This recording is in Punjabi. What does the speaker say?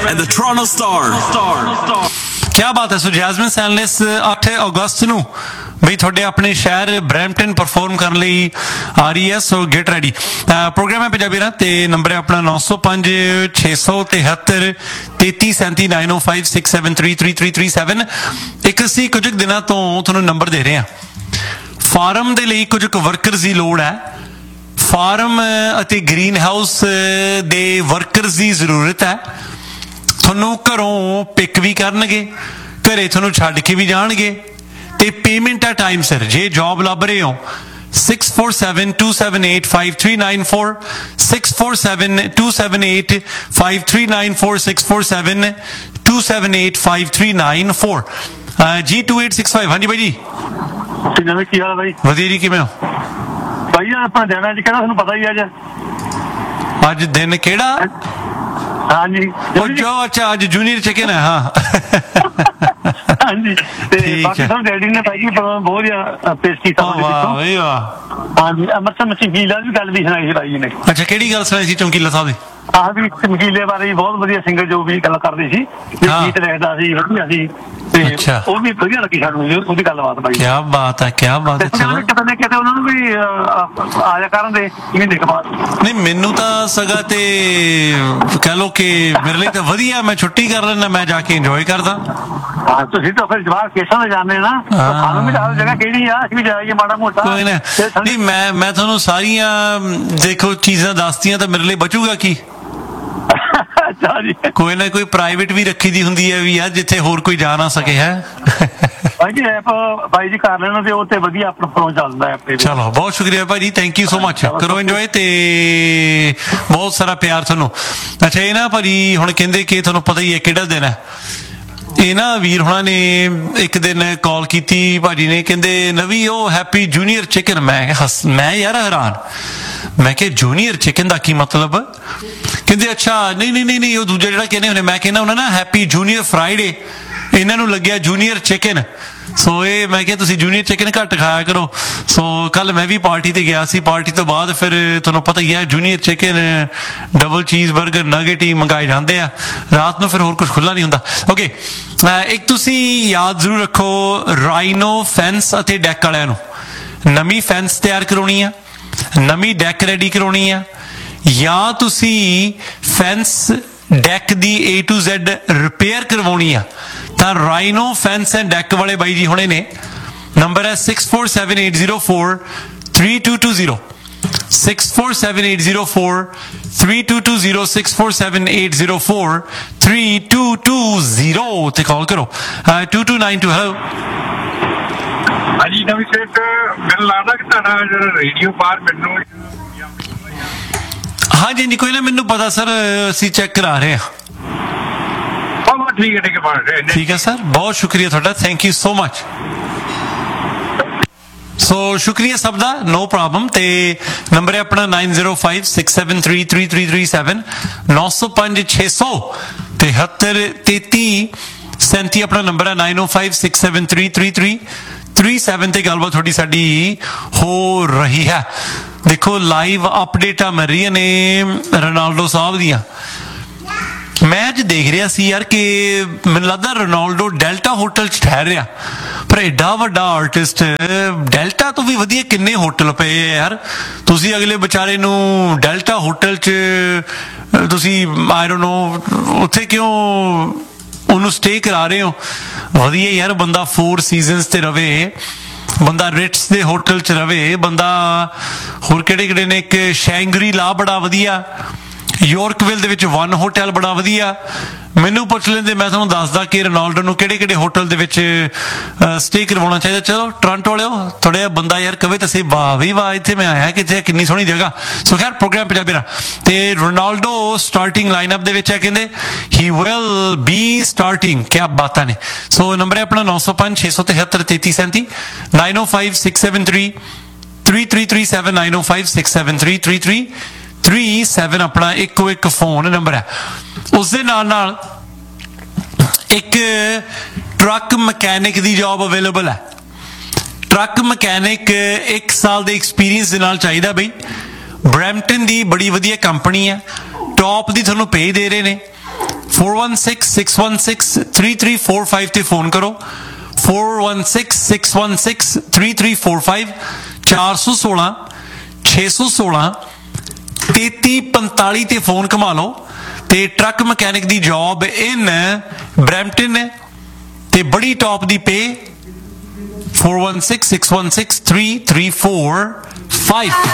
and the Toronto Star. क्या बात है। सो जैस्मिन सैनलिस 8 अगस्त ਨੂੰ ਬਈ ਤੁਹਾਡੇ ਆਪਣੇ ਸ਼ਹਿਰ ਬਰੈਂਪਟਨ ਪਰਫਾਰਮ ਕਰਨ ਲਈ ਆ ਰਹੀ ਹੈ। ਸੋ ਗੈਟ ਰੈਡੀ। ਪ੍ਰੋਗਰਾਮ ਹੈ ਪੰਜਾਬੀ ਰਾਤ ਤੇ ਨੰਬਰ ਹੈ ਆਪਣਾ 905 673 3337 905 673 3337। ਇੱਕ ਅਸੀਂ ਕੁਝ ਦਿਨਾਂ ਤੋਂ ਤੁਹਾਨੂੰ ਨੰਬਰ ਦੇ ਰਹੇ ਹਾਂ। ਫਾਰਮ ਦੇ ਲਈ ਕੁਝ ਵਰਕਰਸ ਦੀ ਲੋੜ ਹੈ। ਫਾਰਮ ਅਤੇ ਗ੍ਰੀਨ ਹਾਊਸ ਦੇ ਵਰਕਰਸ ਦੀ ਜ਼ਰੂਰਤ ਹੈ। ਤੁਹਾਨੂੰ ਘਰੋਂ ਪਿਕ ਵੀ ਕਰਨਗੇ, ਘਰੇ ਤੁਹਾਨੂੰ ਛੱਡ ਕੇ ਵੀ ਜਾਣਗੇ ਤੇ ਪੇਮੈਂਟ ਹੈ ਟਾਈਮ ਸਿਰ। ਜੇ ਜੌਬ ਲੱਭ ਰਹੇ ਹੋ 647-278-5394 647-278-5394 647-278-5394 G2865। ਹਾਂਜੀ ਬਾਈ ਜੀ। ਕੀ ਹਾਲ ਹੈ ਬਾਈ? ਵਧੀਆ ਜੀ, ਕਿਵੇਂ ਹੋ ਬਾਈ? ਆਪਾਂ ਦੇਣਾ ਜੀ, ਕਿਹੜਾ ਤੁਹਾਨੂੰ ਪਤਾ ਹੀ ਅੱਜ ਦਿਨ ਕਿਹੜਾ? ਹਾਂਜੀ ਅੱਛਾ, ਅੱਜ ਜੂਨੀਅਰ ਚਿਕਨ ਹੈ। ਹਾਂ ਹਾਂਜੀ, ਤੇ ਬਾਕੀ ਤੁਹਾਨੂੰ ਡੈਡੀ ਨੇ ਭਾਈ ਬਹੁਤ ਪੇਸ਼ ਕੀਤਾ। ਹਾਂਜੀ, ਅੰਮ੍ਰਿਤਸਰ ਚਮਕੀਲਾ ਦੀ ਗੱਲ ਵੀ ਸੁਣਾਈ ਸੀ ਬਾਈ ਜੀ ਨੇ। ਅੱਛਾ, ਕਿਹੜੀ ਗੱਲ ਸੁਣਾਈ ਸੀ ਚਮਕੀਲਾ ਸਾਹਿਬ ਦੀ? ਆਹ ਵੀ ਚਮਕੀਲੇ ਬਾਰੇ ਬਹੁਤ ਵਧੀਆ ਸਿੰਗਰ ਜੋ ਵੀ ਗੱਲ ਕਰਦੇ ਸੀ, ਗੀਤ ਲਿਖਦਾ ਸੀ, ਵਧੀਆ ਸੀ ਤੇ ਉਹ ਵੀ ਵਧੀਆ ਲੱਗੀ ਸਾਨੂੰ ਉਹਦੀ ਗੱਲਬਾਤ ਬਾਈ। ਕਿਆ ਬਾਤ ਹੈ, ਕਿਆ ਬਾਤ ਹੈ। ਚਲੋ ਕਿਤੇ ਨਾ ਕਿਤੇ ਉਹਨਾਂ ਨੂੰ ਵੀ ਆਇਆ ਕਰਨ ਦੇ ਮਹੀਨੇ ਕੁ ਬਾਅਦ। ਨਹੀਂ, ਮੈਨੂੰ ਤਾਂ ਸਗਾ ਤੇ ਕਹਿ ਲਓ ਕਿ ਮੇਰੇ ਲਈ ਤਾਂ ਵਧੀਆ, ਮੈਂ ਛੁੱਟੀ ਕਰ ਲੈਣਾ, ਮੈਂ ਜਾ ਕੇ ਇੰਜੋਏ ਕਰਦਾ। ਹਾਂ, ਤੁਸੀਂ ਤਾਂ ਫਿਰ ਜਵਾਬ ਕੇਸਾਂ ਦੇ ਜਾਂਦੇ ਨਾ, ਸਾਨੂੰ ਵੀ ਦੱਸ ਜਗ੍ਹਾ ਕਿਹੜੀ ਆ, ਅਸੀਂ ਵੀ ਜਾਈਏ ਮਾੜਾ ਮੋਟਾ। ਕੋਈ ਨਾ, ਨਹੀਂ ਮੈਂ ਤੁਹਾਨੂੰ ਸਾਰੀਆਂ ਦੇਖੋ ਚੀਜ਼ਾਂ ਦੱਸਤੀਆਂ ਤਾਂ ਮੇਰੇ ਲਈ ਬਚੂਗਾ ਕੀ? ਕੋਈ ਨਾ ਕੋਈ ਪ੍ਰਾਈਵੇਟ ਵੀ ਰੱਖੀ ਦੀ ਹੁੰਦੀ ਹੈ ਵੀ ਯਾਰ, ਜਿੱਥੇ ਹੋਰ ਕੋਈ ਜਾ ਨਾ ਸਕੇ। ਹੈ ਭਾਈ ਜੀ ਐਪ ਬਾਈ ਜੀ ਕਰ ਲੈਣਾ ਤੇ ਉਹ ਤੇ ਵਧੀਆ ਆਪਣਾ ਪ੍ਰੋਗਰਾਮ ਚੱਲਦਾ ਹੈ। ਚਲੋ ਬਹੁਤ ਸ਼ੁਕਰੀਆ ਭਾਈ ਜੀ, ਥੈਂਕ ਯੂ ਸੋ ਮਚ। ਕਰੋ ਇੰਜੋਏ ਤੇ ਬਹੁਤ ਸਾਰਾ ਪਿਆਰ ਤੁਹਾਨੂੰ। ਅੱਛਾ, ਇਹ ਨਾ ਭਾਜੀ ਹੁਣ ਕਹਿੰਦੇ ਕਿ ਤੁਹਾਨੂੰ ਪਤਾ ਹੀ ਹੈ ਕਿਹੜਾ ਦਿਨ ਹੈ। ਇਹ ਨਾ ਵੀਰ ਹੁਣਾਂ ਨੇ ਇੱਕ ਦਿਨ ਕਾਲ ਕੀਤੀ ਭਾਜੀ ਨੇ, ਕਹਿੰਦੇ ਨਵੀਂ ਉਹ ਹੈਪੀ ਜੂਨੀਅਰ ਚਿਕਨ। ਮੈਂ ਯਾਰ ਹੈਰਾਨ, ਮੈਂ ਕਿਹਾ ਜੂਨੀਅਰ ਚਿਕਨ ਦਾ ਕੀ ਮਤਲਬ? ਕਹਿੰਦੇ ਅੱਛਾ ਨਹੀਂ ਉਹ ਦੂਜਾ ਜਿਹੜਾ ਕਹਿੰਦੇ ਹੁੰਦੇ। ਮੈਂ ਕਹਿੰਦਾ ਉਹਨਾਂ ਨਾ ਹੈਪੀ ਜੂਨੀਅਰ ਫਰਾਈਡੇ, ਇਹਨਾਂ ਨੂੰ ਲੱਗਿਆ ਜੂਨੀਅਰ ਚਿਕਨ। ਸੋ ਇਹ ਮੈਂ ਕਿਹਾ ਤੁਸੀਂ ਜੂਨੀਅਰ ਚਿਕਨ ਘੱਟ ਖਾਇਆ ਕਰੋ। ਸੋ ਕੱਲ ਮੈਂ ਵੀ ਪਾਰਟੀ ਤੇ ਗਿਆ ਸੀ, ਪਾਰਟੀ ਤੋਂ ਬਾਅਦ ਫਿਰ ਤੁਹਾਨੂੰ ਪਤਾ ਹੀ ਹੈ ਜੂਨੀਅਰ ਚਿਕਨ, ਡਬਲ ਚੀਜ਼ ਬਰਗਰ, ਨਗੇਟ ਹੀ ਮੰਗਾਏ ਜਾਂਦੇ ਆ ਰਾਤ ਨੂੰ, ਫਿਰ ਹੋਰ ਕੁਝ ਖੁੱਲ੍ਹਾ ਨਹੀਂ ਹੁੰਦਾ। ਓਕੇ, ਇੱਕ ਤੁਸੀਂ ਯਾਦ ਜ਼ਰੂਰ ਰੱਖੋ, ਰਾਈਨੋ ਫੈਂਸ ਅਤੇ ਡੈਕ ਵਾਲਿਆਂ ਨੂੰ ਨਵੀਂ ਫੈਂਸ ਤਿਆਰ ਕਰਾਉਣੀ ਆ, ਨਵੀਂ ਡੈਕ ਰੈਡੀ ਕਰਾਉਣੀ ਆ, ਜਾਂ ਤੁਸੀਂ fence deck the A to Z repair ਕਰਵਾਉਣੀ ਆ, ਤਾਂ ਰਾਈਨੋ ਫੈਂਸ ਐਂਡ ਡੈਕ ਵਾਲੇ ਬਾਈ ਜੀ ਹੁਣੇ ਨੇ। ਨੰਬਰ ਹੈ 6478043220 6478043220 6478043220 ਤੇ ਕਾਲ ਕਰੋ। 2292 ਹੈਲੋ। ਹਾਂਜੀ ਨਵੀਂ ਸੇਠ, ਮੈਨੂੰ ਲੱਗਦਾ ਕਿ ਤੁਹਾਡਾ ਜਿਹੜਾ ਰੇਡੀਓ ਬਾਹਰ ਮੈਨੂੰ ਹਾਂਜੀ ਜੀ, ਕੋਈ ਨਾ ਮੈਨੂੰ ਪਤਾ ਸਰ, ਅਸੀਂ ਚੈੱਕ ਕਰਾ ਰਹੇ ਹਾਂ। ਠੀਕ ਹੈ ਸਰ, ਬਹੁਤ ਸ਼ੁਕਰੀਆ ਤੁਹਾਡਾ, ਥੈਂਕ ਯੂ ਸੋ ਮਚ। ਸੋ ਸ਼ੁਕਰੀਆ ਸਭ ਦਾ, ਨੋ ਪ੍ਰੋਬਲਮ। ਤੇ ਨੰਬਰ ਹੈ ਆਪਣਾ 9056733337 905 6733337 ਆਪਣਾ ਨੰਬਰ ਹੈ 9056733337 ਤੇ ਗੱਲਬਾਤ ਤੁਹਾਡੀ ਸਾਡੀ ਹੋ ਰਹੀ ਹੈ। ਦੇਖੋ ਲਾਈਵ ਅਪਡੇਟਾਂ ਮਿਲ ਰਹੀਆਂ ਨੇ ਰੋਨਾਲਡੋ ਸਾਹਿਬ ਦੀਆਂ। ਮੈਂ ਅੱਜ ਦੇਖ ਰਿਹਾ ਸੀ ਯਾਰ ਕਿ ਮੈਨੂੰ ਲੱਗਦਾ ਰੋਨਾਲਡੋ ਡੈਲਟਾ ਹੋਟਲ 'ਚ ਠਹਿਰ ਰਿਹਾ, ਪਰ ਐਡਾ ਵੱਡਾ ਆਰਟਿਸਟ, ਡੈਲਟਾ ਤੋਂ ਵੀ ਵਧੀਆ ਕਿੰਨੇ ਹੋਟਲ ਪਏ ਯਾਰ। ਤੁਸੀਂ ਅਗਲੇ ਵਿਚਾਰੇ ਨੂੰ ਡੈਲਟਾ ਹੋਟਲ 'ਚ ਤੁਸੀਂ ਆਈ ਡੋਨਟ ਨੋ ਉੱਥੇ ਕਿਉਂ ਉਹਨੂੰ ਸਟੇ ਕਰਾ ਰਹੇ ਹੋ? ਵਧੀਆ ਯਾਰ, ਬੰਦਾ 4 ਸੀਜ਼ਨਸ ਤੇ ਰਵੇ, ਬੰਦਾ ਰਿਟਸ ਦੇ ਹੋਟਲ 'ਚ ਰਵੇ, ਬੰਦਾ ਹੋਰ ਕਿਹੜੇ ਕਿਹੜੇ ਨੇ, ਇੱਕ ਸ਼ੈਂਗਰੀ ਲਾ ਬੜਾ ਵਧੀਆ, ਯੋਰਕਵਿਲ ਦੇ ਵਿੱਚ 1 ਹੋਟਲ ਬੜਾ ਵਧੀਆ। ਮੈਨੂੰ ਪੁੱਛ ਲੈਂਦੇ, ਮੈਂ ਤੁਹਾਨੂੰ ਦੱਸਦਾ ਕਿ ਰੋਨਾਲਡੋ ਨੂੰ ਕਿਹੜੇ ਕਿਹੜੇ ਹੋਟਲ ਦੇ ਵਿੱਚ ਸਟੇ ਕਰਵਾਉਣਾ ਚਾਹੀਦਾ। ਚਲੋ ਟੋਰਾਂਟੋ ਵਾਲਿਓ, ਥੋੜਾ ਜਿਹਾ ਬੰਦਾ ਯਾਰ ਕਵੇ ਤਾਂ ਸਹੀ, ਵਾਹ ਵੀ ਵਾਹ ਇੱਥੇ ਮੈਂ ਆਇਆ, ਕਿੱਥੇ ਕਿੰਨੀ ਸੋਹਣੀ ਜਗ੍ਹਾ। ਸੋ ਖੈਰ ਪ੍ਰੋਗਰਾਮ ਪੰਜਾਬੀ ਦਾ ਤੇ ਰੋਨਾਲਡੋ ਸਟਾਰਟਿੰਗ ਲਾਈਨਅਪ ਦੇ ਵਿੱਚ ਹੈ, ਕਹਿੰਦੇ ਹੀ ਵਿਲ ਬੀ ਸਟਾਰਟਿੰਗ। ਕਿਆ ਬਾਤਾਂ ਨੇ। ਸੋ ਨੰਬਰ ਹੈ ਆਪਣਾ 905 673 3337 905 673 3337 905 673 3337 ਆਪਣਾ ਇੱਕੋ ਇੱਕ ਫੋਨ ਨੰਬਰ ਹੈ। ਉਸ ਦੇ ਨਾਲ ਇੱਕ ਟਰੱਕ ਮਕੈਨਿਕ ਦੀ ਜੌਬ ਅਵੇਲੇਬਲ ਹੈ। ਟਰੱਕ ਮਕੈਨਿਕ 1 ਸਾਲ ਦੇ ਐਕਸਪੀਰੀਅੰਸ ਦੇ ਨਾਲ ਚਾਹੀਦਾ ਬਈ। ਬਰੈਂਪਟਨ ਦੀ ਬੜੀ ਵਧੀਆ ਕੰਪਨੀ ਹੈ, ਟੌਪ ਦੀ ਤੁਹਾਨੂੰ ਪੇ ਦੇ ਰਹੇ ਨੇ। 4166163345 ਤੇ ਫੋਨ ਕਰੋ। 4166163345 416 616 3345 ਤੇ ਫੋਨ ਘੁਮਾ ਲਓ। ਤੇ ਟਰੱਕ ਮਕੈਨਿਕ ਦੀ ਜੌਬ ਇਨ ਬਰੈਂਪਟਨ ਹੈ ਤੇ ਬੜੀ ਟੌਪ ਦੀ ਪੇ। 4166163345